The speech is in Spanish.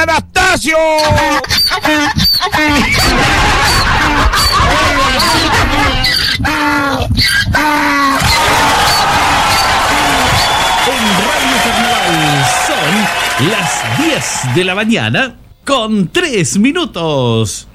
Anastasio. En Radio Carnaval son las 10 de la mañana con 3 minutos.